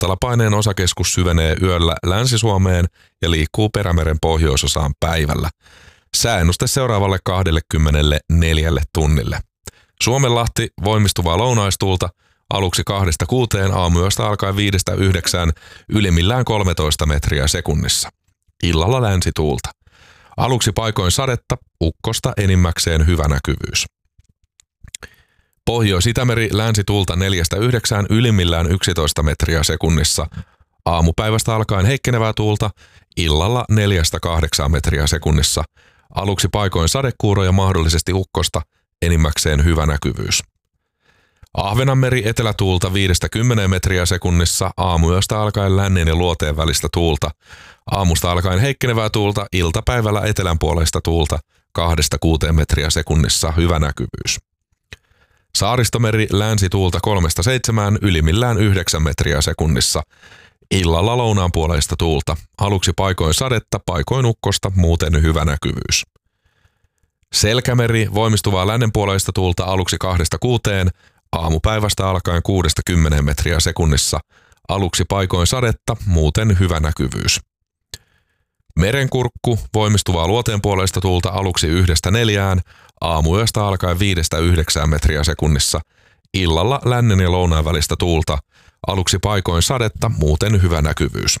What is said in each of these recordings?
Mattala-paineen osakeskus syvenee yöllä Länsi-Suomeen ja liikkuu Perämeren pohjoisosaan päivällä. Sääennuste seuraavalle 24 tunnille. Suomenlahti voimistuvaa lounaistuulta aluksi 2–6, aamuyöstä alkaen 5–9, ylimmillään 13 metriä sekunnissa. Illalla länsituulta. Aluksi paikoin sadetta, ukkosta enimmäkseen hyvä näkyvyys. Pohjois-Itämeri länsituulta 4–9, ylimmillään 11 metriä sekunnissa. Aamupäivästä alkaen heikkenevää tuulta, illalla 4–8 metriä sekunnissa. Aluksi paikoin sadekuuroja, mahdollisesti ukkosta, enimmäkseen hyvä näkyvyys. Ahvenanmeri etelätuulta 5–10 metriä sekunnissa, aamuyöstä alkaen lännen ja luoteen välistä tuulta. Aamusta alkaen heikkenevää tuulta, iltapäivällä etelänpuoleista tuulta 2–6 metriä sekunnissa, hyvä näkyvyys. Saaristomeri länsituulta 3–7, ylimmillään 9 metriä sekunnissa. Illalla lounaanpuoleista tuulta, aluksi paikoin sadetta, paikoin ukkosta, muuten hyvä näkyvyys. Selkämeri voimistuvaa lännenpuoleista tuulta aluksi 2–6, aamupäivästä alkaen 6–10 metriä sekunnissa. Aluksi paikoin sadetta, muuten hyvä näkyvyys. Merenkurkku voimistuvaa luoteenpuoleista tuulta aluksi 1–4, aamuyöstä alkaen 5–9 metriä sekunnissa. Illalla lännen ja lounaan välistä tuulta, aluksi paikoin sadetta, muuten hyvä näkyvyys.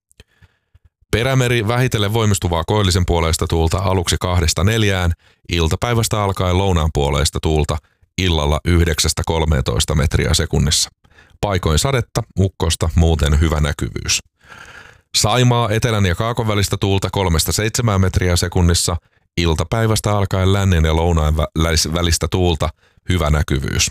Perämeri vähitellen voimistuvaa koillisen puoleista tuulta aluksi 2–4, iltapäivästä alkaen lounaan puoleista tuulta, illalla 9–13 metriä sekunnissa. Paikoin sadetta, ukkosta, muuten hyvä näkyvyys. Saimaa etelän ja kaakon välistä tuulta 3–7 metriä sekunnissa, iltapäivästä alkaen lännen ja lounaan välistä tuulta, hyvä näkyvyys.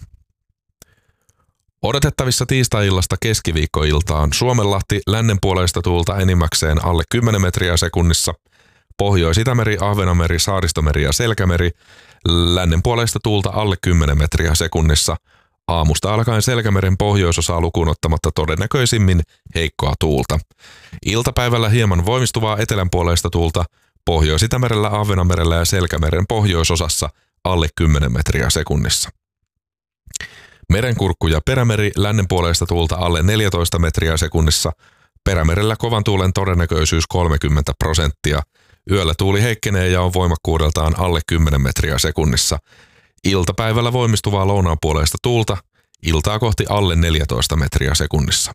Odotettavissa tiistai-illasta keskiviikkoiltaan Suomenlahti lännenpuoleista tuulta enimmäkseen alle 10 metriä sekunnissa, Pohjois-Itämeri, Ahvenanmeri, Saaristomeri ja Selkämeri lännenpuoleista tuulta alle 10 metriä sekunnissa, aamusta alkaen Selkämeren pohjoisosaa lukuun ottamatta todennäköisimmin heikkoa tuulta. Iltapäivällä hieman voimistuvaa etelänpuoleista tuulta, Pohjois-Itämerellä, Ahvenanmerellä ja Selkämeren pohjoisosassa alle 10 metriä sekunnissa. Merenkurkku ja Perämeri lännenpuoleista tuulta alle 14 metriä sekunnissa, Perämerellä kovan tuulen todennäköisyys 30%, yöllä tuuli heikkenee ja on voimakkuudeltaan alle 10 metriä sekunnissa. Iltapäivällä voimistuvaa lounaanpuoleista tuulta, iltaa kohti alle 14 metriä sekunnissa.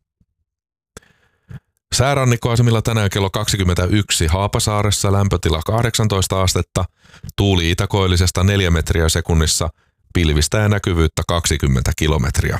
Säärannikkoasemilla tänään kello 21 Haapasaaressa lämpötila 18 astetta, tuuli itäkoillisesta 4 metriä sekunnissa, pilvistä ja näkyvyyttä 20 kilometriä.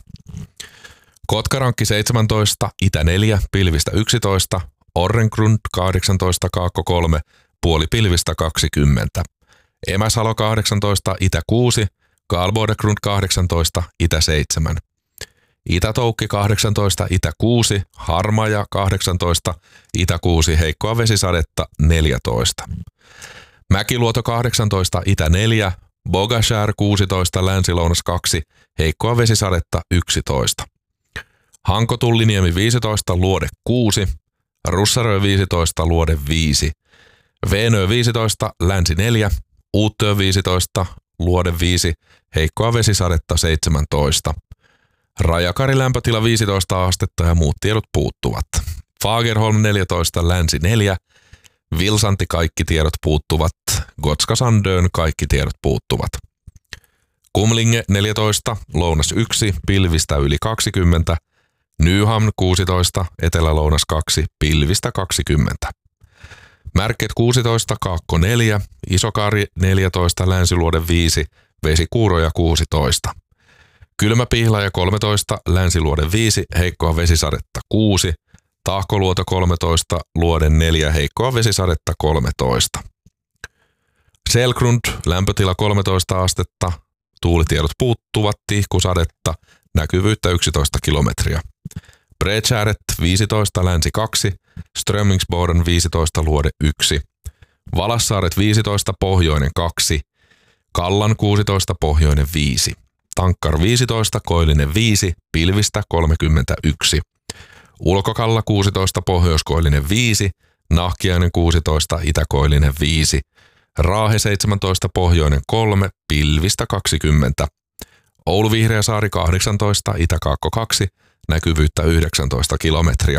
Kotkarankki 17, itä 4, pilvistä 11, Orrengrund 18, kaakko 3, puoli pilvistä 20. Emäsalo 18, itä 6, Karlbodegrund 18, itä 7. Itä-Toukki 18, itä 6, Harmaja 18, itä 6, heikkoa vesisadetta 14. Mäkiluoto 18, itä 4, Bogashär 16, länsi-lounas 2, heikkoa vesisadetta 11. Hanko-Tulliniemi 15, luode 6, Russarö 15, luode 5. Veenö 15, länsi 4, Uuttöö 15, luode 5, heikkoa vesisadetta 17. Rajakari lämpötila 15 astetta ja muut tiedot puuttuvat. Fagerholm 14, länsi 4, Vilsanti kaikki tiedot puuttuvat, Gotska Sandön kaikki tiedot puuttuvat. Kumlinge 14, lounas 1, pilvistä yli 20, Nyhamn 16, etelä-lounas 2, pilvistä 20. Märket 16, kaakko 4, Isokari 14, länsiluode 5, vesikuuroja 16. Kylmäpihlaja 13, länsiluode 5, heikkoa vesisadetta 6, Tahkoluoto 13, luode 4, heikkoa vesisadetta 13. Selgrund, lämpötila 13 astetta, tuulitiedot puuttuvat, tihkusadetta, näkyvyyttä 11 kilometriä. Bredskäret 15, länsi 2, Strömmingsboden 15, luode 1. Valassaaret 15, pohjoinen 2, Kallan 16, pohjoinen 5. Tankkar 15, koillinen 5, pilvistä 31. Ulkokalla 16, pohjoiskoillinen 5, Nahkiainen 16, itäkoillinen 5. Raahe 17, pohjoinen 3, pilvistä 20. Oulu Vihreäsaari 18, itäkaakko 2, näkyvyyttä 19 kilometriä.